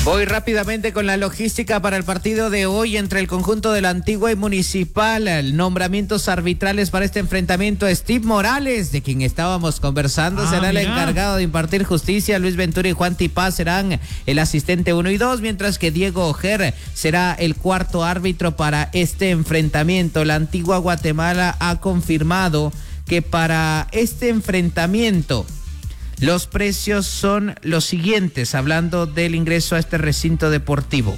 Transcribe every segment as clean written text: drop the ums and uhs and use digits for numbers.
Voy rápidamente con la logística para el partido de hoy entre el conjunto de la Antigua y Municipal. El nombramientos arbitrales para este enfrentamiento. Steve Morales, de quien estábamos conversando, será el encargado de impartir justicia. Luis Ventura y Juan Tipaz serán el asistente 1 y 2, mientras que Diego Ojer será el cuarto árbitro para este enfrentamiento. La Antigua Guatemala ha confirmado que para este enfrentamiento los precios son los siguientes, hablando del ingreso a este recinto deportivo.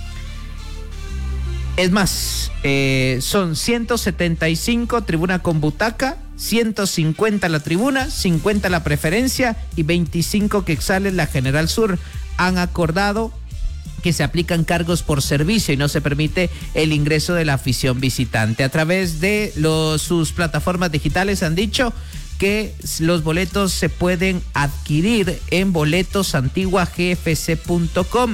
Es más, son 175 tribuna con butaca, 150 la tribuna, 50 la preferencia y 25 quetzales la General Sur. Han acordado que se aplican cargos por servicio y no se permite el ingreso de la afición visitante. A través de sus plataformas digitales han dicho que los boletos se pueden adquirir en boletosantiguagfc.com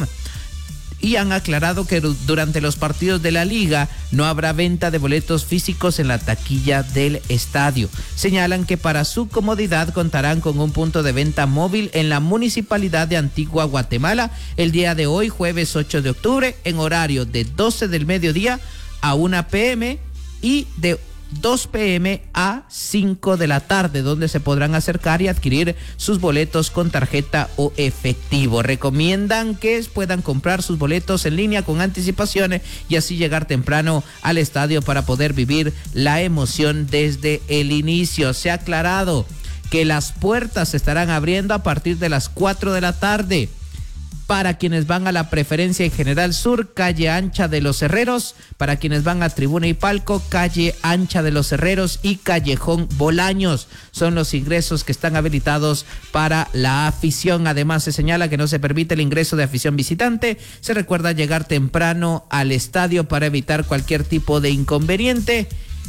y han aclarado que durante los partidos de la liga no habrá venta de boletos físicos en la taquilla del estadio. Señalan que para su comodidad contarán con un punto de venta móvil en la Municipalidad de Antigua Guatemala el día de hoy, jueves 8 de octubre, en horario de 12 del mediodía a 1 p.m. y de 2 p.m. a 5 de la tarde, donde se podrán acercar y adquirir sus boletos con tarjeta o efectivo. Recomiendan que puedan comprar sus boletos en línea con anticipación y así llegar temprano al estadio para poder vivir la emoción desde el inicio. Se ha aclarado que las puertas se estarán abriendo a partir de las 4 de la tarde. Para quienes van a la preferencia en General Sur, calle Ancha de los Herreros. Para quienes van a Tribuna y Palco, calle Ancha de los Herreros y Callejón Bolaños. Son los ingresos que están habilitados para la afición. Además, se señala que no se permite el ingreso de afición visitante. Se recuerda llegar temprano al estadio para evitar cualquier tipo de inconveniente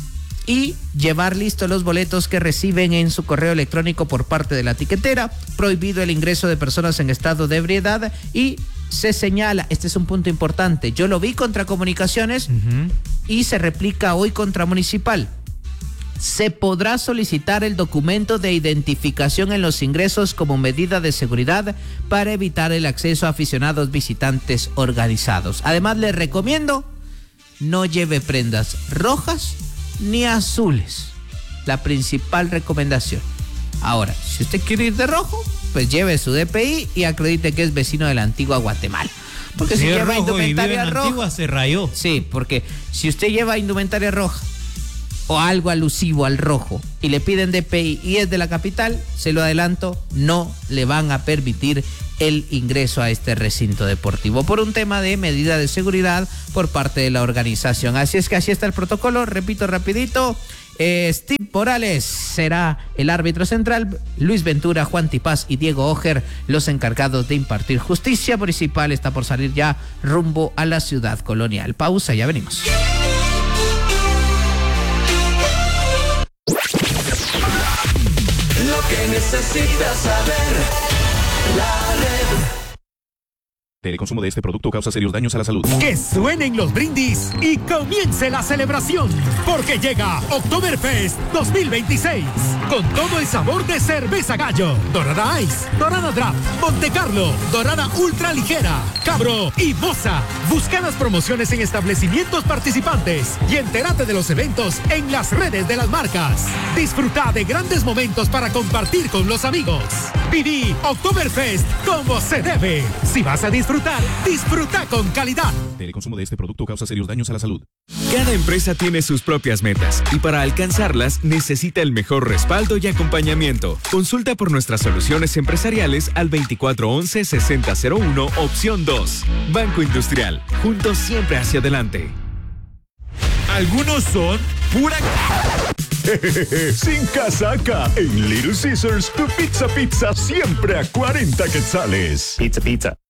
y llevar listos los boletos que reciben en su correo electrónico por parte de la tiquetera. Prohibido el ingreso de personas en estado de ebriedad y se señala, este es un punto importante, yo lo vi contra Comunicaciones y se replica hoy contra Municipal. Se podrá solicitar el documento de identificación en los ingresos como medida de seguridad para evitar el acceso a aficionados visitantes organizados. Además, les recomiendo no lleve prendas rojas ni azules, la principal recomendación. Ahora, si usted quiere ir de rojo, pues lleve su DPI y acredite que es vecino de la Antigua Guatemala. Porque si lleva indumentaria roja, Antigua se rayó. Sí, porque si usted lleva indumentaria roja o algo alusivo al rojo y le piden DPI y es de la capital, se lo adelanto, no le van a permitir el ingreso a este recinto deportivo por un tema de medida de seguridad por parte de la organización. Así es que así está el protocolo. Repito rapidito, Steve Morales será el árbitro central, Luis Ventura, Juan Tipaz y Diego Ojer los encargados de impartir justicia. Municipal está por salir ya rumbo a la ciudad colonial. Pausa, ya venimos. Lo que necesitas saber. La red. El consumo de este producto causa serios daños a la salud. Que suenen los brindis y comience la celebración, porque llega Oktoberfest 2026 con todo el sabor de cerveza Gallo, Dorada Ice, Dorada Draft, Monte Carlo, Dorada Ultra Ligera, Cabro y Moza. Busca las promociones en establecimientos participantes y entérate de los eventos en las redes de las marcas. Disfruta de grandes momentos para compartir con los amigos. Viví Oktoberfest como se debe. Si vas a disfrutar con calidad. El consumo de este producto causa serios daños a la salud. Cada empresa tiene sus propias metas y para alcanzarlas necesita el mejor respaldo y acompañamiento. Consulta por nuestras soluciones empresariales al 2411-6001, opción 2. Banco Industrial, juntos siempre hacia adelante. Algunos son pura... Sin casaca. En Little Caesars, tu pizza siempre a 40 quetzales. Pizza.